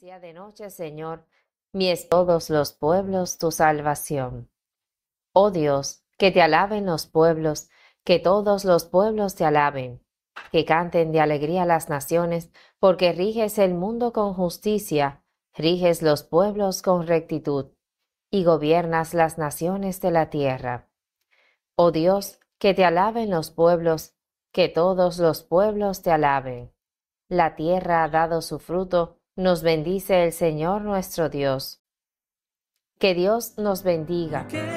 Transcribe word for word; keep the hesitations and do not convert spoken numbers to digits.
sea de noche, Señor, mi es todos los pueblos tu salvación. Oh Dios, que te alaben los pueblos, que todos los pueblos te alaben, que canten de alegría las naciones, porque riges el mundo con justicia, riges los pueblos con rectitud, y gobiernas las naciones de la tierra. Oh Dios, que te alaben los pueblos, que todos los pueblos te alaben. La tierra ha dado su fruto, nos bendice el Señor nuestro Dios. Que Dios nos bendiga,